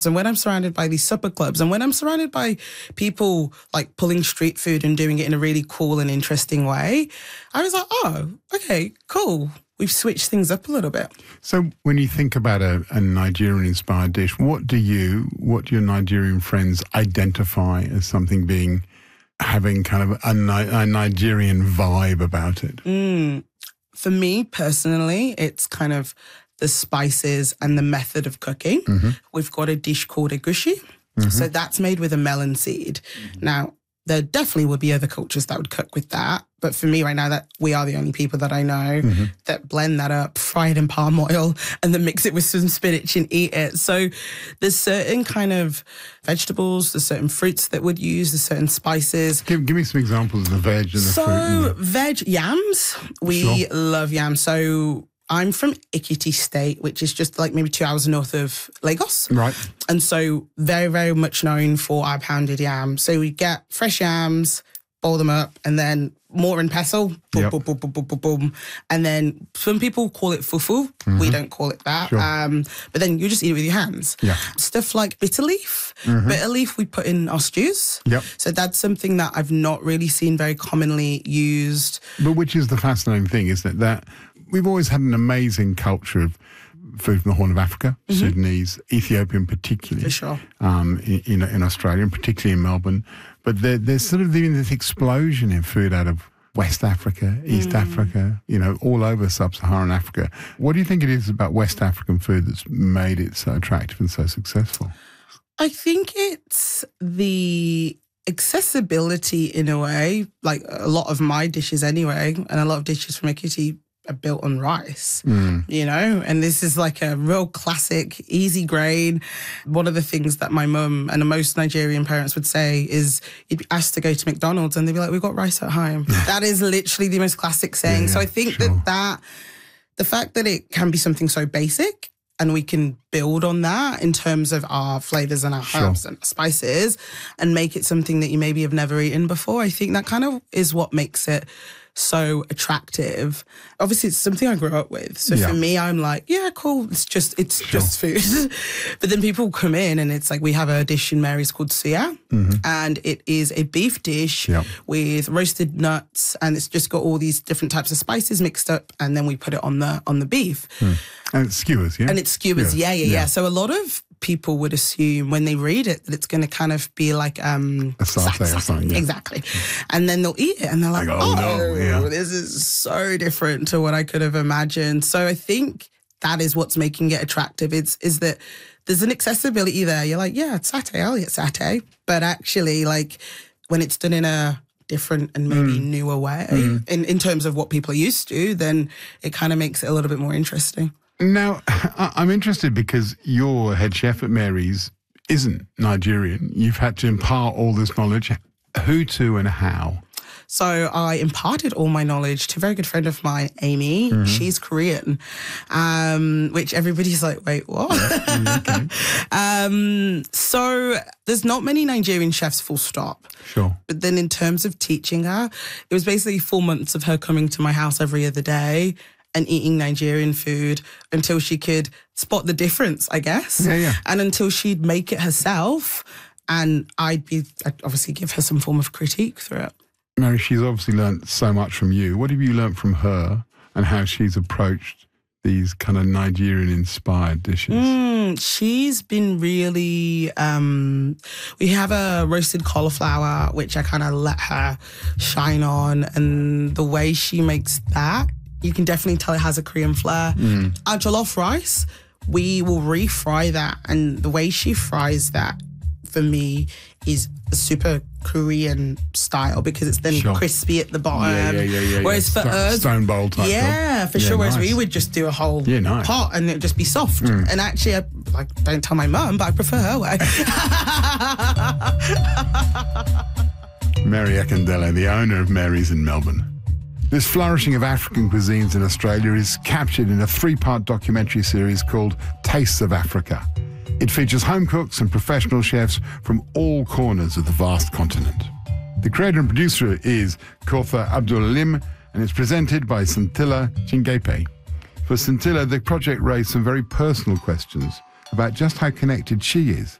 And when I'm surrounded by these supper clubs and when I'm surrounded by people like pulling street food and doing it in a really cool and interesting way, I was like, oh, okay, cool. We've switched things up a little bit. So when you think about a Nigerian-inspired dish, what do your Nigerian friends identify as something having kind of a Nigerian vibe about it? For me personally, it's kind of the spices and the method of cooking. We've got a dish called egusi. So that's made with a melon seed. Now, there definitely would be other cultures that would cook with that. But for me right now, that we are the only people that I know that blend that up, fry it in palm oil, and then mix it with some spinach and eat it. So there's certain kind of vegetables, there's certain fruits that would use, there's certain spices. Give me some examples of the veg and the fruit. So veg, yams. We love yams. So I'm from Ekiti State, which is just like maybe 2 hours north of Lagos. Right. And so very, very much known for our pounded yam. So we get fresh yams, boil them up, and then mortar and pestle, boom, boom, boom, boom, boom, boom, boom. And then some people call it fufu. We don't call it that. But then you just eat it with your hands. Stuff like bitter leaf. Bitter leaf we put in our stews. So that's something that I've not really seen very commonly used. But which is the fascinating thing, isn't it? That we've always had an amazing culture of food from the Horn of Africa, Sudanese, Ethiopian particularly. For sure. In Australia, and particularly in Melbourne. But there's sort of been this explosion in food out of West Africa, East Africa, all over sub-Saharan Africa. What do you think it is about West African food that's made it so attractive and so successful? I think it's the accessibility in a way, like a lot of my dishes anyway, and a lot of dishes from Ekiti are built on rice, and this is like a real classic, easy grain. One of the things that my mum and most Nigerian parents would say is you'd be asked to go to McDonald's and they'd be like, we've got rice at home. That is literally the most classic saying. So I think that the fact that it can be something so basic and we can build on that in terms of our flavours and our herbs and spices and make it something that you maybe have never eaten before, I think that kind of is what makes it so attractive. Obviously, it's something I grew up with. So for me, I'm like, yeah, cool. It's just food. But then people come in and it's like, we have a dish in Mary's called suya. And it is a beef dish with roasted nuts. And it's just got all these different types of spices mixed up. And then we put it on the beef. And it's skewers, And it's skewers, yeah. So a lot of people would assume when they read it that it's going to kind of be like a satay or something. Exactly. And then they'll eat it and they're like, this is so different to what I could have imagined. So I think that is what's making it attractive. Is that there's an accessibility there. You're like, yeah, it's satay, I'll eat satay. But actually, like, when it's done in a different and maybe newer way in terms of what people are used to, then it kind of makes it a little bit more interesting. Now, I'm interested because your head chef at Mary's isn't Nigerian. You've had to impart all this knowledge. Who to and how? So I imparted all my knowledge to a very good friend of mine, Amy. She's Korean, which everybody's like, wait, what? So there's not many Nigerian chefs, full stop. Sure. But then in terms of teaching her, it was basically 4 months of her coming to my house every other day and eating Nigerian food until she could spot the difference, I guess. And until she'd make it herself. And I'd obviously give her some form of critique through it. Mary, she's obviously learnt so much from you. What have you learnt from her and how she's approached these kind of Nigerian-inspired dishes? She's been really... we have a roasted cauliflower, which I kind of let her shine on. And the way she makes that, you can definitely tell it has a Korean flair. Our jollof rice, we will refry that. And the way she fries that, for me, is a super Korean style because it's then crispy at the bottom. Whereas for us... Stone bowl type. For sure. Whereas we would just do a whole pot and it'd just be soft. And actually, I don't tell my mum, but I prefer her way. Mary Akindele, the owner of Mary's in Melbourne. This flourishing of African cuisines in Australia is captured in a 3-part documentary series called Tastes of Africa. It features home cooks and professional chefs from all corners of the vast continent. The creator and producer is Kauthar Abdul-Alim, and it's presented by Scintilla Chingepe. For Scintilla, the project raised some very personal questions about just how connected she is